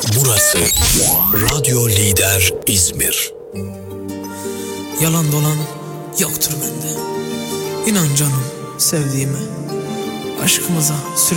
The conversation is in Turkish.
Burası Radyo Lider İzmir. Yalan dolan yoktur bende. İnan canım sevdiğime, aşkımıza